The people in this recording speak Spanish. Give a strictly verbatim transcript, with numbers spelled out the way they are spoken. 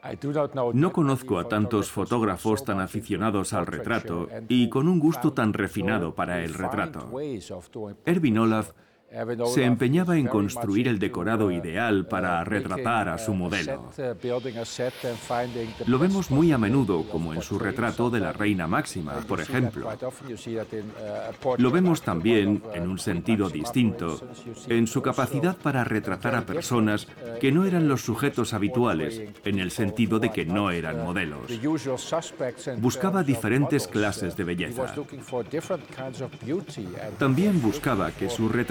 No conozco a tantos fotógrafos tan aficionados al retrato y con un gusto tan refinado para el retrato. Erwin Olaf se empeñaba en construir el decorado ideal para retratar a su modelo. Lo vemos muy a menudo, como en su retrato de la reina Máxima, por ejemplo. Lo vemos también, en un sentido distinto, en su capacidad para retratar a personas que no eran los sujetos habituales, en el sentido de que no eran modelos. Buscaba diferentes clases de belleza. También buscaba que sus retratos